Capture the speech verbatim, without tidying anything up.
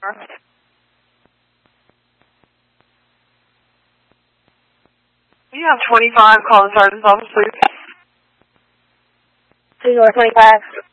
You have twenty-five, call the sergeant's office, please. Two North twenty-five.